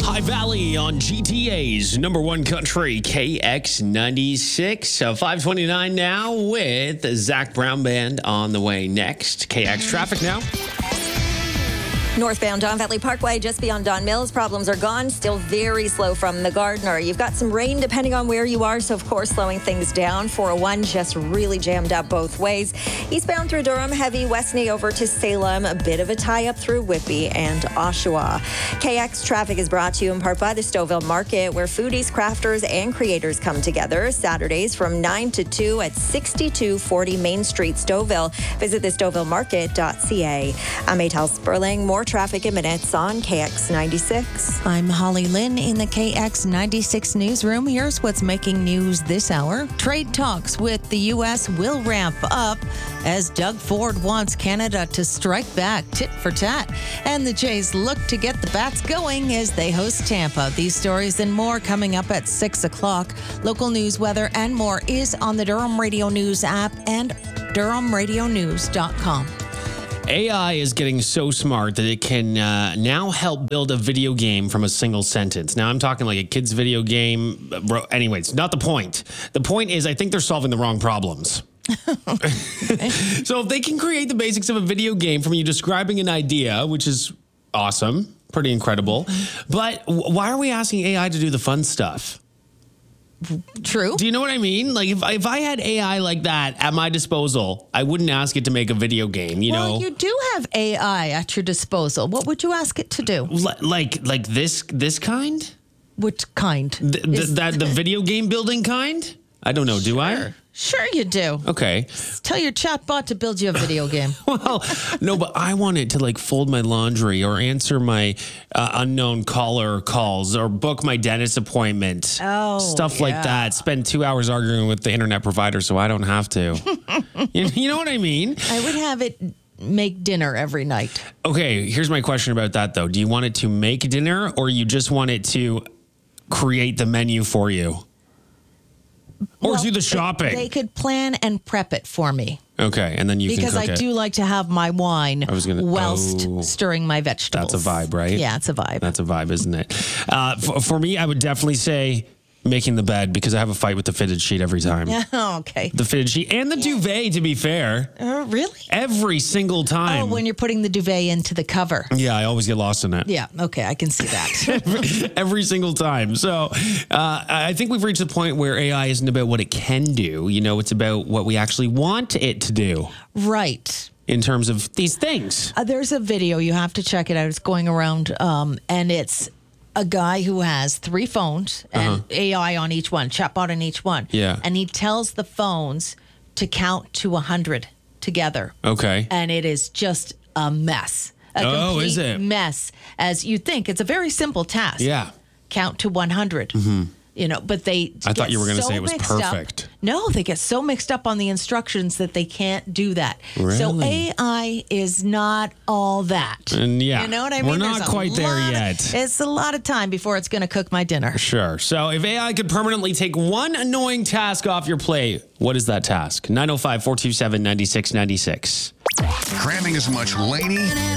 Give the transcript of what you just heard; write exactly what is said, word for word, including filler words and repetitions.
High Valley on G T A's number one country, K X ninety-six. Uh, five twenty-nine now with Zach Brown Band on the way next. K X traffic now. Northbound Don Valley Parkway, just beyond Don Mills. Problems are gone. Still very slow from the Gardner. You've got some rain depending on where you are, so of course slowing things down. four oh one just really jammed up both ways. Eastbound through Durham, heavy. Westney over to Salem. A bit of a tie-up through Whitby and Oshawa. K X traffic is brought to you in part by the Stouffville Market, where foodies, crafters, and creators come together. Saturdays from nine to two at sixty-two forty Main Street, Stouffville. Visit the stouffville market dot c a. I'm Atal Sperling. More traffic in minutes on K X ninety-six. I'm Holly Lynn in the K X ninety-six newsroom. Here's what's making news this hour. Trade talks with the U S will ramp up as Doug Ford wants Canada to strike back tit for tat. And the Jays look to get the bats going as they host Tampa. These stories and more coming up at six o'clock. Local news, weather, and more is on the Durham Radio News app and durham radio news dot com. A I is getting so smart that it can uh, now help build a video game from a single sentence. Now, I'm talking like a kid's video game. Bro, anyways, not the point. The point is, I think they're solving the wrong problems. So if they can create the basics of a video game from you describing an idea, which is awesome, pretty incredible. But why are we asking A I to do the fun stuff? True. Do you know what I mean? Like, if, if I had A I like that at my disposal, I wouldn't ask it to make a video game, you well, know? you do have A I at your disposal. What would you ask it to do? L- like like this this kind? Which kind? Th- th- that the video game building kind? I don't know. Do I? Sure you do. Okay. Tell your chatbot to build you a video game. Well, no, but I want it to like fold my laundry or answer my uh, unknown caller calls or book my dentist appointment. Oh, Stuff like yeah. that. Spend two hours arguing with the internet provider so I don't have to. you, you know what I mean? I would have it make dinner every night. Okay, here's my question about that, though. Do you want it to make dinner or you just want it to create the menu for you? Or Well, do the shopping? They could plan and prep it for me. Okay, and then you Because can I cook it. do like to have my wine I was gonna- whilst oh. stirring my vegetables. That's a vibe, right? Yeah, it's a vibe. That's a vibe, isn't it? Uh, for, for me, I would definitely say making the bed because I have a fight with the fitted sheet every time. Oh, okay. The fitted sheet and the duvet, to be fair. Uh, really? Every single time. Oh, when you're putting the duvet into the cover. Yeah, I always get lost in it. Yeah, okay, I can see that. every, every single time. So uh, I think we've reached the point where A I isn't about what it can do. You know, it's about what we actually want it to do Right. in terms of these things. Uh, there's a video, you have to check it out. It's going around, um, and it's a guy who has three phones and Uh-huh. A I on each one, chatbot on each one. Yeah. And he tells the phones to count to one hundred together. Okay. And it is just a mess. A Oh, complete is it? mess. As you think, it's a very simple task. Yeah. Count to one hundred. You know, but they. I thought get you were gonna so say it was mixed up. perfect. No, they get so mixed up on the instructions that they can't do that. So Really? A I is not all that. And yeah, You know what I we're mean? not There's a quite there lot of- yet. It's a lot of time before it's going to cook my dinner. Sure. So if A I could permanently take one annoying task off your plate, what is that task? nine oh five, four two seven, nine six nine six. Cramming as much Laney